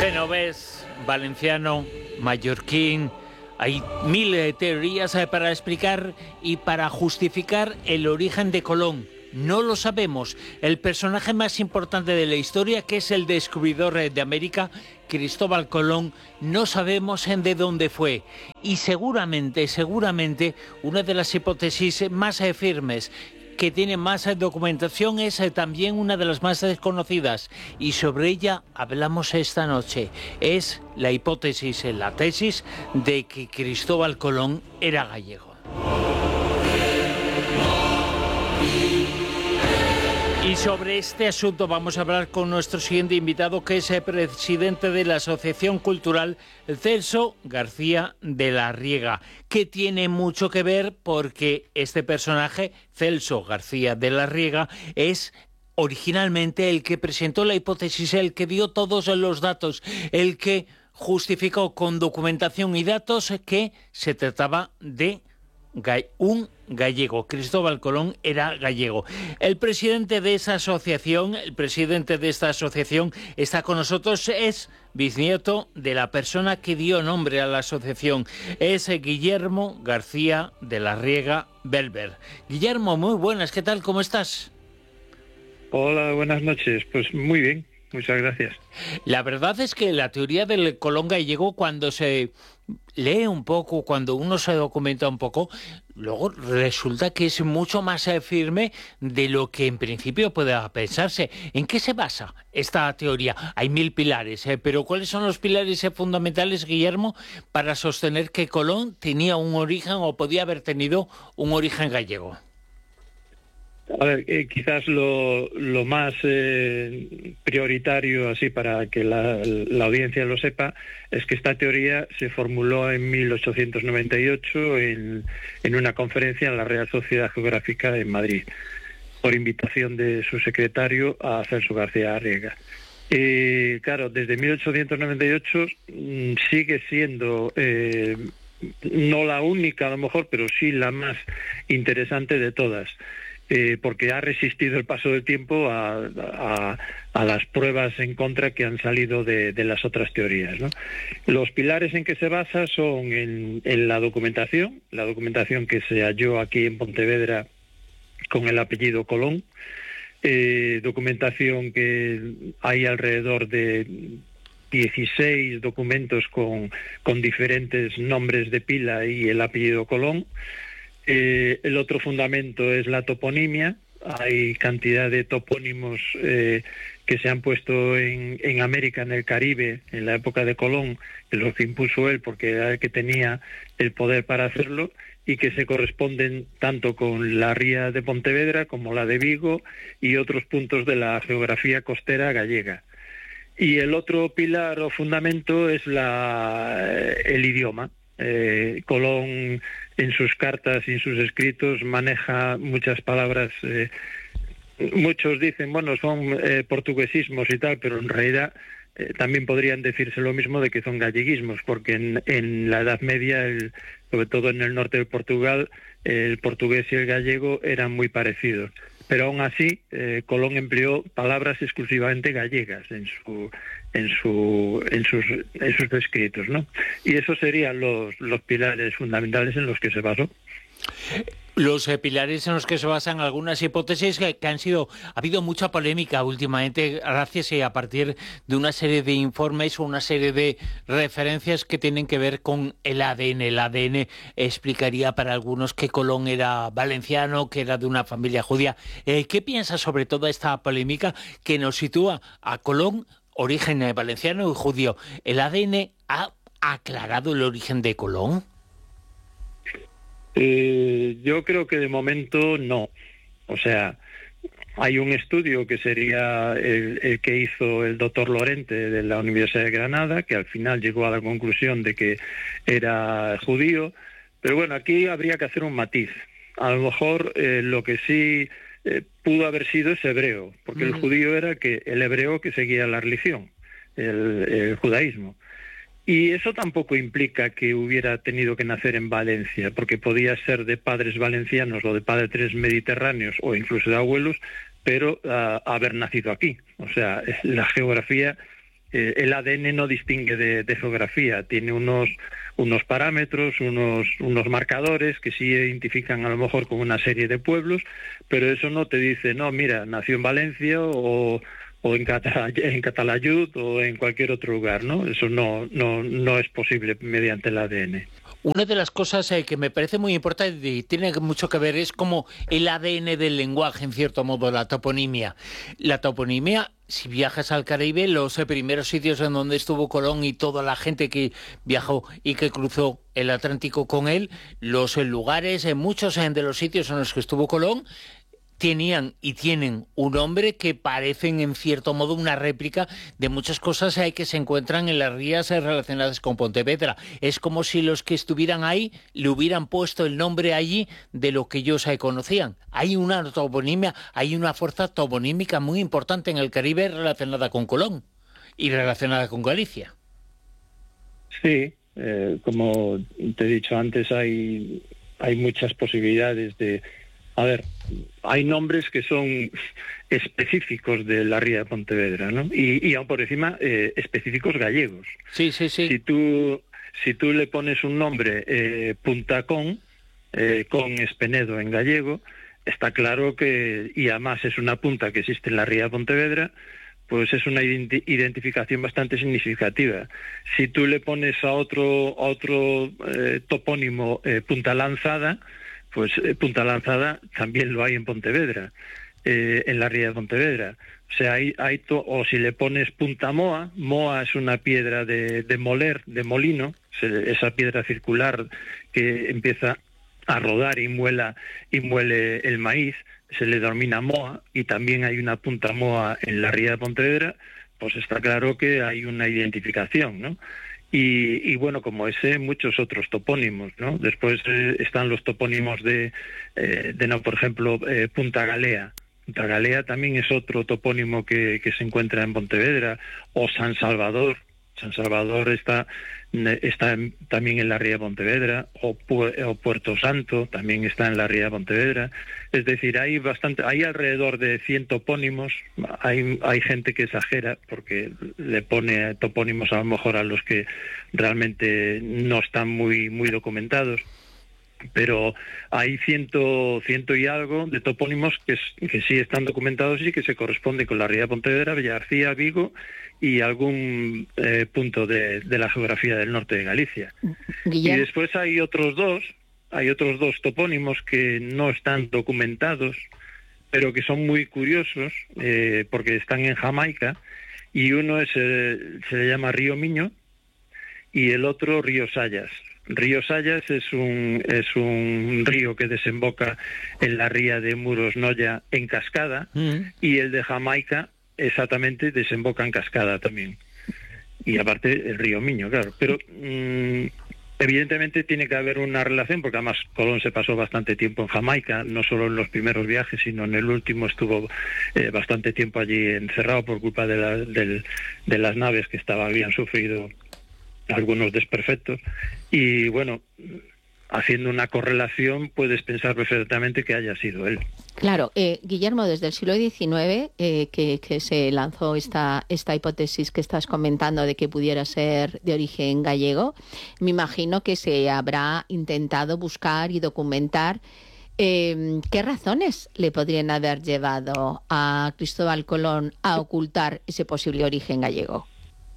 Genovés, valenciano, mallorquín. Hay miles de teorías para explicar y para justificar el origen de Colón. No lo sabemos. El personaje más importante de la historia, que es el descubridor de América, Cristóbal Colón, no sabemos de dónde fue. Y seguramente, una de las hipótesis más firmes, que tiene más documentación, es también una de las más desconocidas, y sobre ella hablamos esta noche. Es la hipótesis, la tesis de que Cristóbal Colón era gallego. Y sobre este asunto vamos a hablar con nuestro siguiente invitado, que es el presidente de la Asociación Cultural Celso García de la Riega, que tiene mucho que ver porque este personaje, Celso García de la Riega, es originalmente el que presentó la hipótesis, el que dio todos los datos, el que justificó con documentación y datos que se trataba de un gallego. Cristóbal Colón era gallego. El presidente de esta asociación está con nosotros, es bisnieto de la persona que dio nombre a la asociación. Es Guillermo García de la Riega Belver. Guillermo, muy buenas, ¿qué tal? ¿Cómo estás? Hola, buenas noches. Pues muy bien, muchas gracias. La verdad es que la teoría del Colón gallego, cuando se lee un poco, cuando uno se documenta un poco, luego resulta que es mucho más firme de lo que en principio pueda pensarse. ¿En qué se basa esta teoría? Hay 1000 pilares, pero ¿cuáles son los pilares fundamentales, Guillermo, para sostener que Colón tenía un origen o podía haber tenido un origen gallego? A ver, quizás lo más prioritario, así para que la audiencia lo sepa, es que esta teoría se formuló en 1898 en una conferencia en la Real Sociedad Geográfica en Madrid, por invitación de su secretario, a Celso García Riega. Claro, desde 1898 sigue siendo no la única, a lo mejor, pero sí la más interesante de todas. Porque ha resistido el paso del tiempo a las pruebas en contra que han salido de las otras teorías, ¿no? Los pilares en que se basa son en la documentación que se halló aquí en Pontevedra con el apellido Colón, documentación que hay alrededor de 16 documentos con diferentes nombres de pila y el apellido Colón. El otro fundamento es la toponimia. Hay cantidad de topónimos que se han puesto en América, en el Caribe, en la época de Colón, que los impuso él porque era el que tenía el poder para hacerlo, y que se corresponden tanto con la ría de Pontevedra como la de Vigo y otros puntos de la geografía costera gallega. Y el otro pilar o fundamento es el idioma. Colón, en sus cartas y en sus escritos, maneja muchas palabras. Muchos dicen, bueno, son portuguesismos y tal, pero en realidad también podrían decirse lo mismo de que son galleguismos, porque en la Edad Media, sobre todo en el norte de Portugal, el portugués y el gallego eran muy parecidos. Pero aún así, Colón empleó palabras exclusivamente gallegas en sus escritos, ¿no? Y esos serían los pilares fundamentales en los que se basó. Los pilares en los que se basan algunas hipótesis que ha habido mucha polémica últimamente, gracias a partir de una serie de informes o una serie de referencias que tienen que ver con el ADN. El ADN explicaría para algunos que Colón era valenciano, que era de una familia judía. ¿Qué piensas sobre toda esta polémica que nos sitúa a Colón, origen valenciano y judío? ¿El ADN ha aclarado el origen de Colón? Yo creo que de momento no. O sea, hay un estudio que sería el que hizo el doctor Lorente de la Universidad de Granada, que al final llegó a la conclusión de que era judío. Pero bueno, aquí habría que hacer un matiz. A lo mejor lo que sí pudo haber sido es hebreo, porque el judío era el hebreo que seguía la religión, el judaísmo. Y eso tampoco implica que hubiera tenido que nacer en Valencia, porque podía ser de padres valencianos o de padres mediterráneos o incluso de abuelos, pero haber nacido aquí. O sea, la geografía el ADN no distingue de geografía, tiene unos parámetros, unos marcadores que sí identifican a lo mejor con una serie de pueblos, pero eso no te dice, no, mira, nació en Valencia o en Catalayud o en cualquier otro lugar, ¿no? Eso no es posible mediante el ADN. Una de las cosas que me parece muy importante y tiene mucho que ver es como el ADN del lenguaje, en cierto modo, la toponimia. La toponimia, si viajas al Caribe, los primeros sitios en donde estuvo Colón y toda la gente que viajó y que cruzó el Atlántico con él, los lugares, muchos de los sitios en los que estuvo Colón, tenían y tienen un nombre que parecen en cierto modo una réplica de muchas cosas que se encuentran en las rías relacionadas con Pontevedra. Es como si los que estuvieran ahí le hubieran puesto el nombre allí de lo que ellos conocían. Hay una toponimia, hay una fuerza toponímica muy importante en el Caribe relacionada con Colón y relacionada con Galicia. Sí, como te he dicho antes, hay muchas posibilidades de... A ver, hay nombres que son específicos de la ría de Pontevedra, ¿no? Y aún por encima, específicos gallegos. Sí. Si tú le pones un nombre, Punta Con es Penedo en gallego, está claro que, y además es una punta que existe en la ría de Pontevedra, pues es una identificación bastante significativa. Si tú le pones a otro topónimo Punta Lanzada, pues Punta Lanzada también lo hay en Pontevedra, en la ría de Pontevedra. O sea, o si le pones Punta Moa, Moa es una piedra de moler, de molino, esa piedra circular que empieza a rodar y muele el maíz, se le denomina Moa, y también hay una Punta Moa en la ría de Pontevedra, pues está claro que hay una identificación, ¿no? Y bueno, como ese, muchos otros topónimos, ¿no? Después están los topónimos por ejemplo, Punta Galea. Punta Galea también es otro topónimo que se encuentra en Pontevedra, o San Salvador. San Salvador está también en la ría de Pontevedra, o Puerto Santo también está en la ría de Pontevedra. Es decir, hay alrededor de 100 topónimos. Hay gente que exagera porque le pone topónimos a lo mejor a los que realmente no están muy documentados. Pero hay ciento y algo de topónimos que sí están documentados y que se corresponden con la ría de Pontevedra, Villagarcía, Vigo y algún punto de la geografía del norte de Galicia. Guillermo. Y después hay otros dos topónimos que no están documentados, pero que son muy curiosos porque están en Jamaica, y uno se le llama Río Miño y el otro Río Sayas. Río Sayas es un río que desemboca en la ría de Muros Noya en Cascada, y el de Jamaica exactamente desemboca en Cascada también. Y aparte el río Miño, claro. Pero evidentemente tiene que haber una relación, porque además Colón se pasó bastante tiempo en Jamaica, no solo en los primeros viajes, sino en el último estuvo bastante tiempo allí encerrado por culpa de las naves que habían sufrido algunos desperfectos. Y bueno, haciendo una correlación puedes pensar perfectamente que haya sido él. Claro, Guillermo, desde el siglo XIX que se lanzó esta hipótesis que estás comentando de que pudiera ser de origen gallego, me imagino que se habrá intentado buscar y documentar qué razones le podrían haber llevado a Cristóbal Colón a ocultar ese posible origen gallego.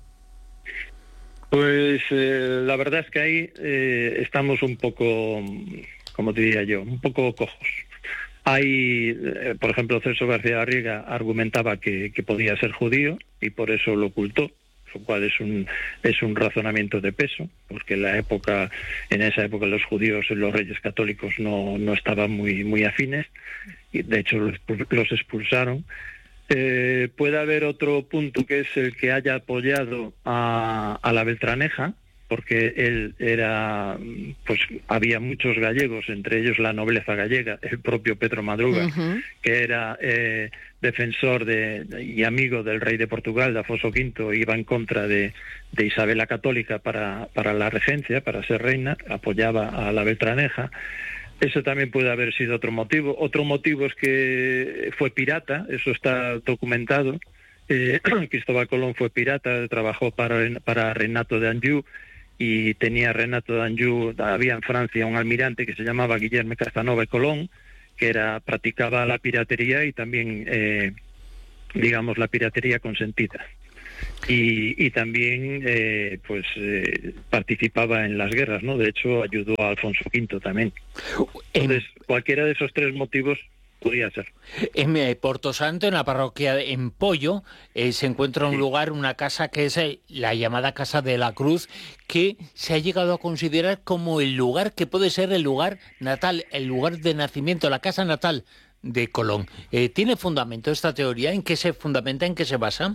Pues la verdad es que ahí estamos un poco, como te diría yo, un poco cojos. Hay, por ejemplo, Celso García Garriga argumentaba que podía ser judío y por eso lo ocultó, lo cual es un razonamiento de peso, porque en esa época los judíos, los reyes católicos no estaban muy afines, y de hecho los expulsaron. Puede haber otro punto, que es el que haya apoyado a la Beltraneja, porque él había muchos gallegos, entre ellos la nobleza gallega, el propio Pedro Madruga, que era defensor y amigo del rey de Portugal, de Afonso V, iba en contra de Isabel la Católica para la regencia, para ser reina, apoyaba a la Beltraneja. Eso también puede haber sido otro motivo. Otro motivo es que fue pirata, eso está documentado. Cristóbal Colón fue pirata, trabajó para Renato de Anjou, y tenía Renato de Anjou, había en Francia un almirante que se llamaba Guillermo Casanova Colón, que practicaba la piratería y también, digamos, la piratería consentida. Y también participaba en las guerras, ¿no? De hecho, ayudó a Alfonso V también. Entonces, cualquiera de esos tres motivos podría ser. En Porto Santo, en la parroquia en Pollo, se encuentra un lugar, una casa que es la llamada Casa de la Cruz, que se ha llegado a considerar como el lugar que puede ser el lugar natal, el lugar de nacimiento, la casa natal de Colón. ¿Tiene fundamento esta teoría? ¿En qué se fundamenta? ¿En qué se basa?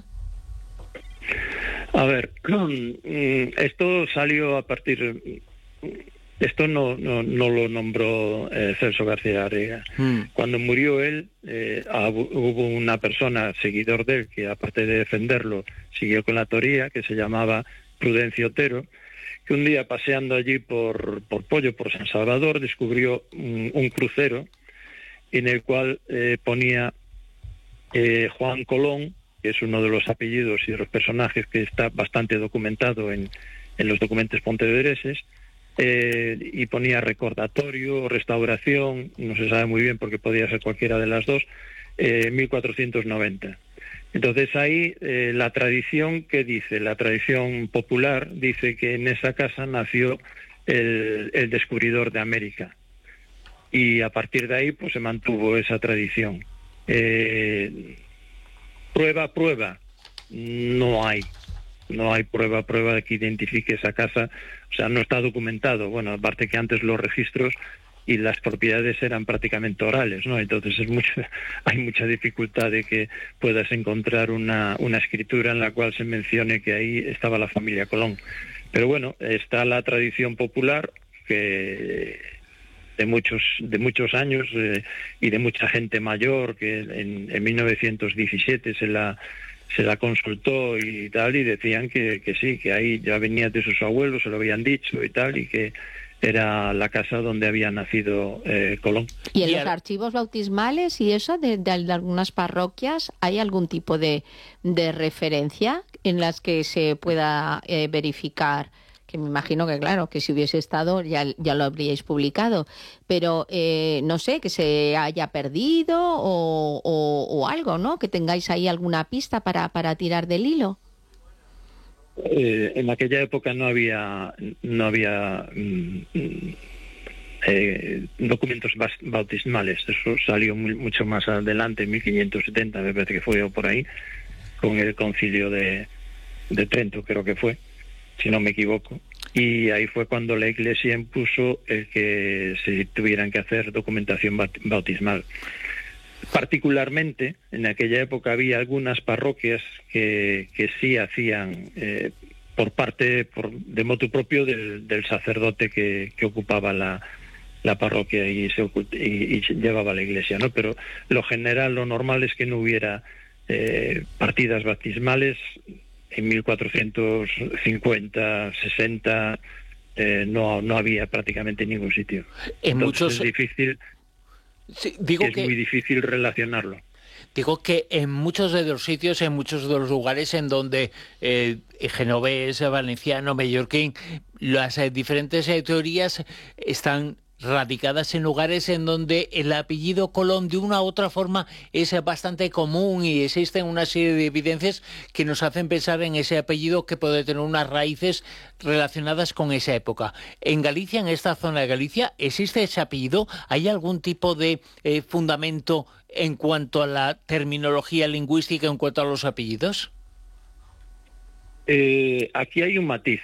A ver, esto salió a partir... Esto no lo nombró Celso García Garriga. Cuando murió él, hubo una persona, seguidor de él, que aparte de defenderlo, siguió con la teoría, que se llamaba Prudencio Otero, que un día paseando allí por Pollo, por San Salvador, descubrió un crucero en el cual ponía Juan Colón, que es uno de los apellidos y de los personajes que está bastante documentado en los documentos pontevedreses, y ponía recordatorio, restauración, no se sabe muy bien porque podía ser cualquiera de las dos, 1490. Entonces ahí la tradición, ¿qué dice? La tradición popular dice que en esa casa nació el descubridor de América, y a partir de ahí pues se mantuvo esa tradición. Prueba, no hay prueba de que identifique esa casa, o sea, no está documentado. Bueno, aparte que antes los registros y las propiedades eran prácticamente orales, ¿no? Entonces hay mucha dificultad de que puedas encontrar una escritura en la cual se mencione que ahí estaba la familia Colón. Pero bueno, está la tradición popular que de muchos años y de mucha gente mayor, que en 1917 se la consultó y tal, y decían que sí, que ahí ya venía de sus abuelos, se lo habían dicho y tal, y que era la casa donde había nacido Colón. ¿Y en los archivos bautismales y eso de algunas parroquias hay algún tipo de referencia en las que se pueda verificar? Que me imagino que, claro, que si hubiese estado ya lo habríais publicado, pero no sé, que se haya perdido o algo, ¿no? Que tengáis ahí alguna pista para tirar del hilo. En aquella época no había documentos bautismales. Eso salió mucho más adelante, en 1570, me parece que fue por ahí, con el concilio de Trento, creo que fue, si no me equivoco, y ahí fue cuando la Iglesia impuso el que se tuvieran que hacer documentación bautismal. Particularmente, en aquella época había algunas parroquias que sí hacían, de motu propio del sacerdote que ocupaba la parroquia y llevaba la iglesia, ¿no? Pero lo general, lo normal es que no hubiera partidas bautismales. En 1450, 60, no había prácticamente ningún sitio. Entonces es difícil. Sí, es muy difícil relacionarlo. Digo que en muchos de los sitios, en muchos de los lugares en donde genovés, valenciano, mallorquín, las diferentes teorías están radicadas en lugares en donde el apellido Colón de una u otra forma es bastante común, y existen una serie de evidencias que nos hacen pensar en ese apellido que puede tener unas raíces relacionadas con esa época. En Galicia, en esta zona de Galicia, ¿existe ese apellido? ¿Hay algún tipo de fundamento en cuanto a la terminología lingüística, en cuanto a los apellidos? Aquí hay un matiz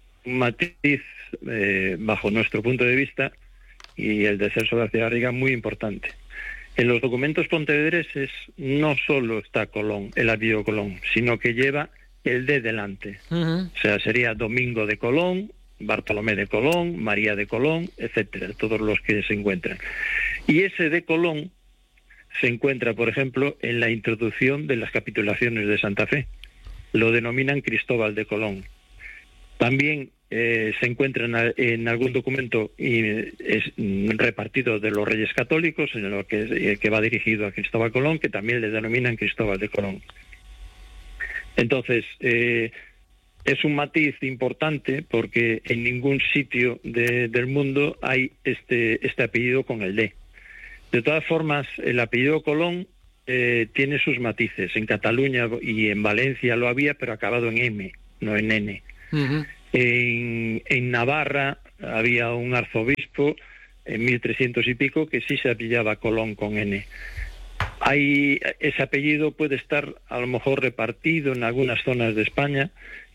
bajo nuestro punto de vista, y el de Celso García Garriga, muy importante. En los documentos pontevedreses no solo está Colón, el apellido Colón, sino que lleva el de delante. O sea, sería Domingo de Colón, Bartolomé de Colón, María de Colón, etcétera, todos los que se encuentran. Y ese de Colón se encuentra, por ejemplo, en la introducción de las capitulaciones de Santa Fe. Lo denominan Cristóbal de Colón. También se encuentra en algún documento repartido de los Reyes Católicos, en lo que va dirigido a Cristóbal Colón, que también le denominan Cristóbal de Colón. Entonces, es un matiz importante porque en ningún sitio del mundo hay este apellido con el D. De todas formas, el apellido Colón tiene sus matices. En Cataluña y en Valencia lo había, pero acabado en M, no en N. Uh-huh. En Navarra había un arzobispo en 1300 y pico que sí se apellidaba Colón con N. Ese apellido puede estar a lo mejor repartido en algunas zonas de España,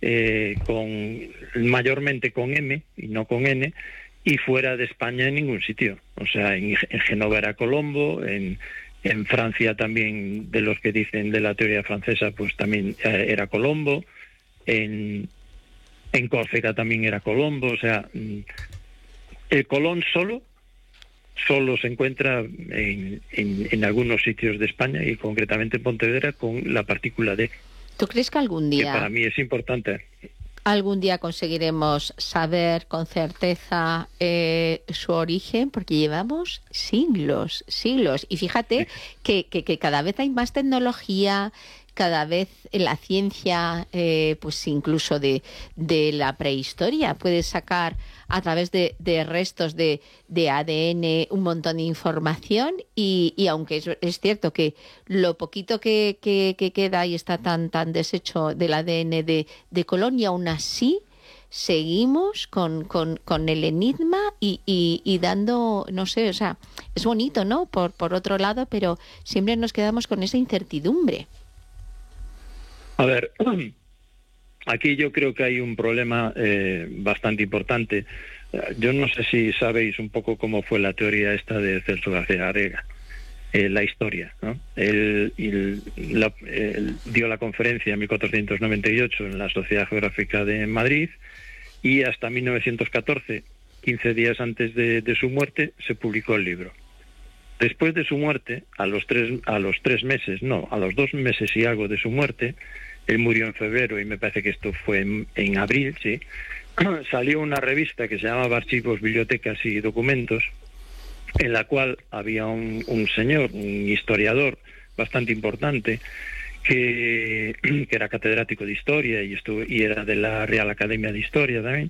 mayormente con M y no con N, y fuera de España en ningún sitio. O sea, en Génova era Colombo, en Francia también, de los que dicen de la teoría francesa, pues también era Colombo, en Córcega también era Colombo. O sea, el Colón solo se encuentra en algunos sitios de España y concretamente en Pontevedra con la partícula D. ¿Tú crees que algún día... que para mí es importante. ¿Algún día conseguiremos saber con certeza su origen? Porque llevamos siglos. Y fíjate que cada vez hay más tecnología, cada vez la ciencia, pues incluso de la prehistoria, puede sacar a través de restos de ADN un montón de información y aunque es cierto que lo poquito que queda y está tan deshecho del ADN de Colón, y aún así seguimos con el enigma y dando, no sé, o sea, es bonito, ¿no? Por otro lado, pero siempre nos quedamos con esa incertidumbre. A ver, aquí yo creo que hay un problema bastante importante. Yo no sé si sabéis un poco cómo fue la teoría esta de Celso García Arega, la historia, ¿no? Él dio la conferencia en 1498 en la Sociedad Geográfica de Madrid y hasta 1914, 15 días antes de su muerte, se publicó el libro. Después de su muerte, a los 2 meses y algo de su muerte, él murió en febrero y me parece que esto fue en abril, sí, salió una revista que se llamaba Archivos, Bibliotecas y Documentos, en la cual había un señor, un historiador bastante importante, que era catedrático de historia y era de la Real Academia de Historia también,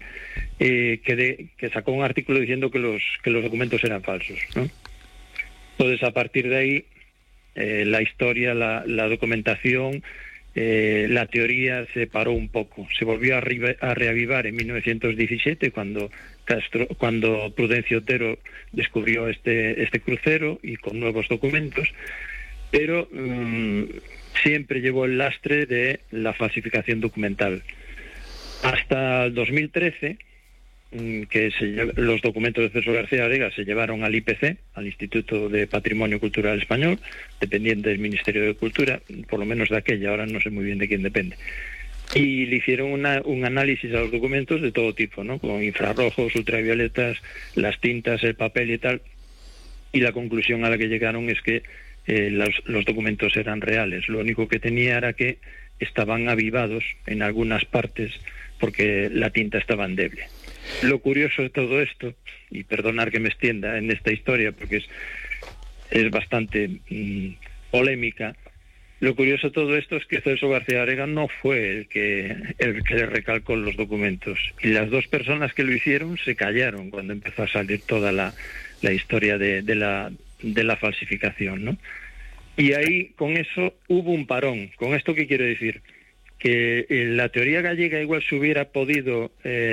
que sacó un artículo diciendo que los documentos eran falsos, ¿no? Entonces, a partir de ahí, la historia, la documentación, la teoría se paró un poco. Se volvió a reavivar en 1917, cuando Prudencio Otero descubrió este crucero y con nuevos documentos, pero siempre llevó el lastre de la falsificación documental. Hasta el 2013... que los documentos de Celso García Arega se llevaron al IPC, al Instituto de Patrimonio Cultural Español, dependiente del Ministerio de Cultura, por lo menos de aquella, ahora no sé muy bien de quién depende. Y le hicieron un análisis a los documentos de todo tipo, ¿no? Con infrarrojos, ultravioletas, las tintas, el papel y tal. Y la conclusión a la que llegaron es que los documentos eran reales. Lo único que tenía era que estaban avivados en algunas partes porque la tinta estaba endeble. Lo curioso de todo esto, y perdonar que me extienda en esta historia porque es bastante polémica, lo curioso de todo esto es que Celso García Arega no fue el que le recalcó los documentos, y las 2 personas que lo hicieron se callaron cuando empezó a salir toda la historia de la falsificación, ¿no? Y ahí con eso hubo un parón. ¿Con esto qué quiero decir? Que la teoría gallega igual se hubiera podido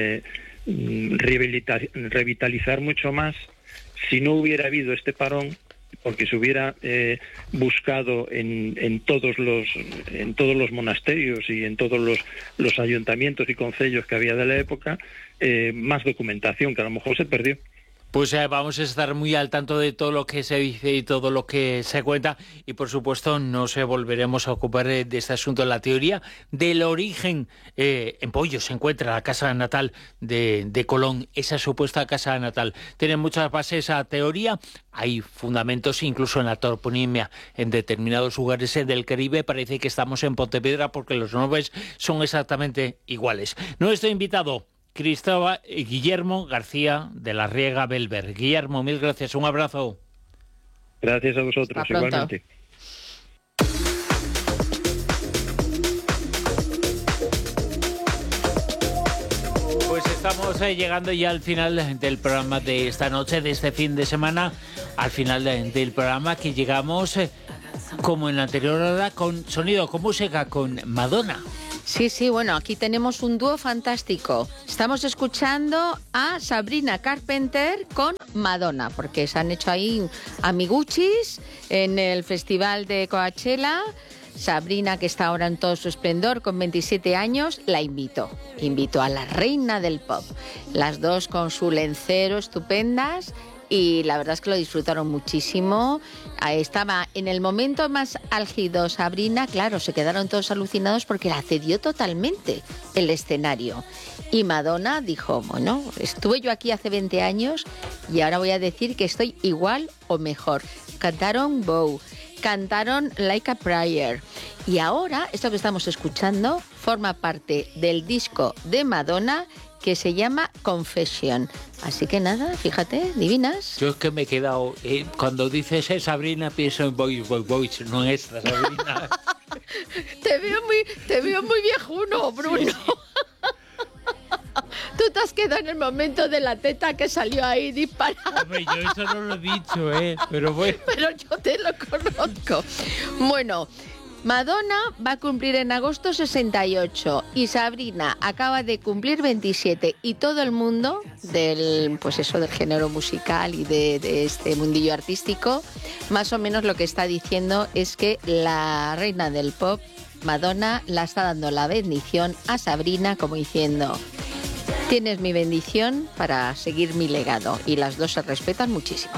revitalizar mucho más si no hubiera habido este parón, porque se hubiera buscado en todos los monasterios y en todos los ayuntamientos y concellos que había de la época más documentación, que a lo mejor se perdió. Pues vamos a estar muy al tanto de todo lo que se dice y todo lo que se cuenta, y por supuesto nos volveremos a ocupar de este asunto. La teoría del origen en Poyo se encuentra la casa natal de Colón, esa supuesta casa natal. Tiene muchas bases esa teoría, hay fundamentos incluso en la toponimia. En determinados lugares del Caribe parece que estamos en Pontevedra porque los nombres son exactamente iguales. Nuestro invitado, Guillermo García de la Riega Belver. Guillermo, mil gracias, un abrazo. Gracias a vosotros, igualmente. Pues estamos llegando ya al final del programa de esta noche, de este fin de semana, al final del programa, que llegamos como en la anterior hora con sonido, con música, con Madonna. Sí, bueno, aquí tenemos un dúo fantástico. Estamos escuchando a Sabrina Carpenter con Madonna, porque se han hecho ahí amiguchis en el Festival de Coachella. Sabrina, que está ahora en todo su esplendor, con 27 años, la invitó a la reina del pop. Las dos con su lencero estupendas, y la verdad es que lo disfrutaron muchísimo. Estaba en el momento más álgido Sabrina, claro, se quedaron todos alucinados porque la cedió totalmente el escenario. Y Madonna dijo, bueno, estuve yo aquí hace 20 años y ahora voy a decir que estoy igual o mejor. Cantaron Bow, cantaron Like a Prayer, y ahora esto que estamos escuchando forma parte del disco de Madonna que se llama Confession. Así que nada, fíjate, divinas. Yo es que me he quedado, cuando dices Sabrina, pienso en Voice, no es esta Sabrina. Te veo muy viejuno, Bruno. Tú te has quedado en el momento de la teta que salió ahí disparada. Hombre, yo eso no lo he dicho, pero bueno. Pero yo te lo conozco. Bueno, Madonna va a cumplir en agosto 68 y Sabrina acaba de cumplir 27, y todo el mundo del género musical y de este mundillo artístico, más o menos lo que está diciendo es que la reina del pop, Madonna, la está dando la bendición a Sabrina, como diciendo: tienes mi bendición para seguir mi legado. Y las dos se respetan muchísimo.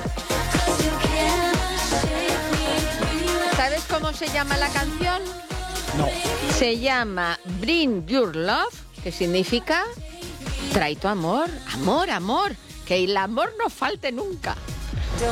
¿Sabes cómo se llama la canción? No. Se llama Bring Your Love, que significa trae tu amor, amor, que el amor no falte nunca.